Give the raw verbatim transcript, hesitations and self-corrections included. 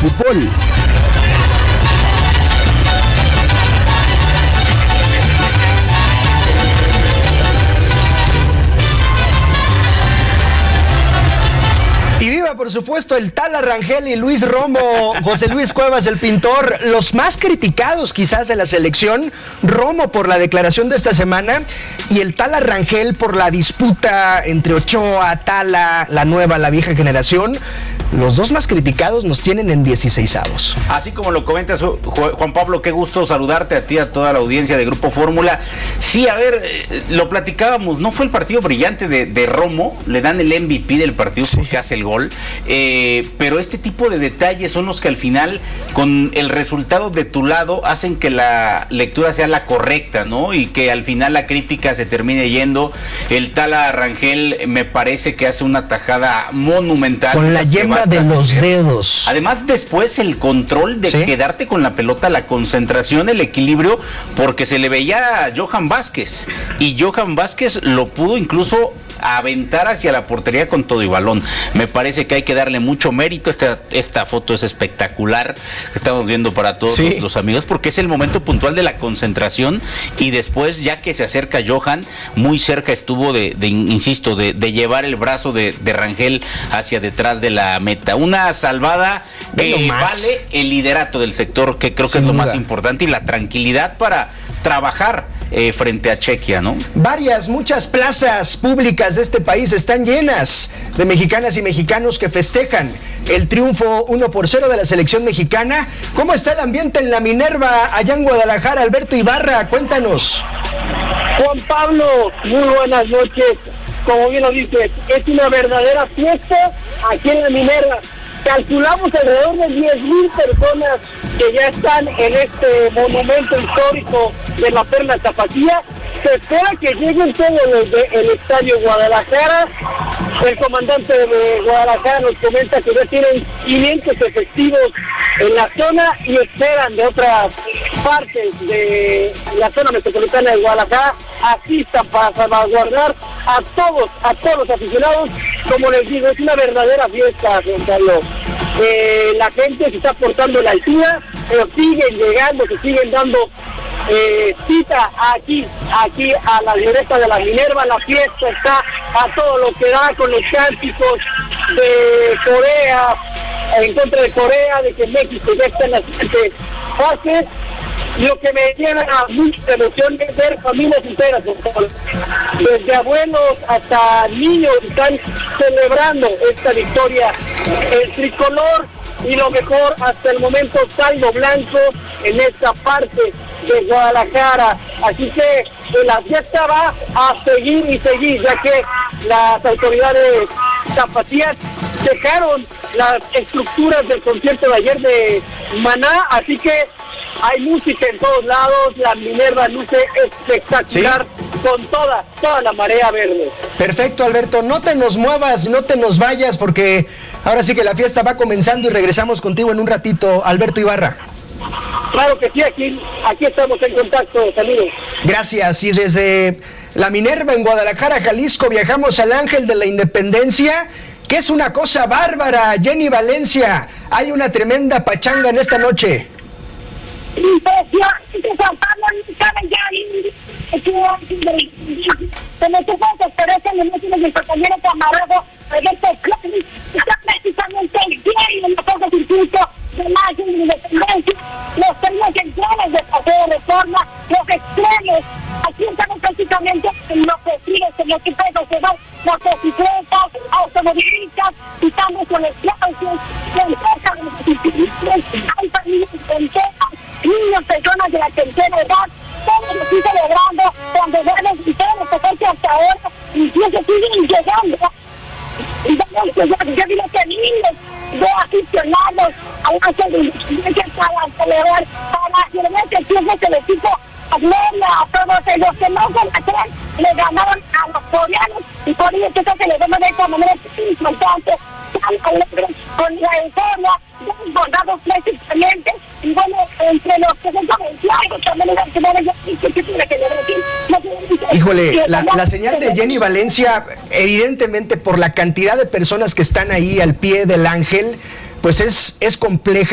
fútbol. Y viva, por supuesto, el Tala Rangel y Luis Romo, José Luis Cuevas, el pintor, los más criticados quizás de la selección. Romo por la declaración de esta semana y el Tala Rangel por la disputa entre Ochoa, Tala, la nueva, la vieja generación. Los dos más criticados nos tienen en dieciseisavos. Así como lo comentas, Juan Pablo, qué gusto saludarte a ti, a toda la audiencia de Grupo Fórmula. Sí, a ver, lo platicábamos, no fue el partido brillante de, de Romo, le dan el M V P del partido porque sí hace el gol, eh, pero este tipo de detalles son los que al final, con el resultado de tu lado, hacen que la lectura sea la correcta, ¿no? Y que al final la crítica se termine yendo. El Tala Rangel me parece que hace una tajada monumental. Con la yema de los dedos. Además, después el control de ¿Sí? quedarte con la pelota, la concentración, el equilibrio, porque se le veía a Johan Vázquez y Johan Vázquez lo pudo incluso aventar hacia la portería con todo y balón. Me parece que hay que darle mucho mérito. Esta, esta foto es espectacular, estamos viendo para todos sí. los, los amigos, porque es el momento puntual de la concentración y después, ya que se acerca Johan, muy cerca estuvo de, de insisto, de, de llevar el brazo de, de Rangel hacia detrás de la meta. Una salvada que vale el liderato del sector, que creo que es lo más importante, y la tranquilidad para trabajar eh, frente a Chequia, ¿no? Varias, muchas plazas públicas de este país están llenas de mexicanas y mexicanos que festejan el triunfo uno por cero de la selección mexicana. ¿Cómo está el ambiente en la Minerva allá en Guadalajara? Alberto Ibarra, cuéntanos. Juan Pablo, muy buenas noches. Como bien lo dices, es una verdadera fiesta aquí en la Minerva. Calculamos alrededor de diez mil personas que ya están en este monumento histórico de la Perla Tapatía. Se espera que lleguen todos los del Estadio Guadalajara. El comandante de Guadalajara nos comenta que ya tienen quinientos efectivos en la zona y esperan de otras partes de la zona metropolitana de Guadalajara asistan para salvaguardar a todos, a todos los aficionados. Como les digo, es una verdadera fiesta, Juan Carlos. Eh, la gente se está portando a la altura, pero siguen llegando, se siguen dando eh, cita aquí, aquí a la derecha de la Minerva. La fiesta está a todo lo que da, con los cánticos de Corea, en contra de Corea, de que México ya está en la siguiente fase. Lo que me llena a mucha emoción es ver familias enteras, desde abuelos hasta niños, están celebrando esta victoria. El tricolor, y lo mejor hasta el momento, saldo blanco en esta parte de Guadalajara. Así que la fiesta va a seguir y seguir, ya que las autoridades tapatías dejaron las estructuras del concierto de ayer de Maná, así que hay música en todos lados. La Minerva luce espectacular, ¿sí?, con toda, toda la marea verde. Perfecto, Alberto, no te nos muevas, no te nos vayas, porque ahora sí que la fiesta va comenzando y regresamos contigo en un ratito, Alberto Ibarra. Claro que sí, aquí, aquí estamos en contacto, saludos. Gracias, y desde la Minerva en Guadalajara, Jalisco, viajamos al Ángel de la Independencia, que es una cosa bárbara. Jenny Valencia, hay una tremenda pachanga en esta noche. Impresionante, Juan Pablo, nunca me se me supo desesperarse en el último del compañero camarado de este club, está precisamente el diario en la cosa circuito de mayo en Independencia, los trenes centrales de paseo de reforma, los extremos, aquí estamos prácticamente en lo que sigue, en lo que pasa, se van motocicletas, automovilistas, estamos con esclavos, con cosas de los institutos, hay familias enteras, niños, personas de la tercera edad, todos los siguen celebrando, cuando deben quitar los pasajes hasta ahora, incluso siguen llegando. Y vamos, yo digo que niños, de aficionados, a una serie de para celebrar, para celebrar que siempre el equipo Gloria a todos ellos que no se atreven, le ganaron a los coreanos, y por ello que se celebró de esta manera importante, tan alegre, con la euforia, dos bordados prácticamente, y bueno, entre los que son comerciales, también los que van a decir que tiene que ver. Híjole, la, la señal de Jenny Valencia, evidentemente por la cantidad de personas que están ahí al pie del Ángel, pues es, es compleja.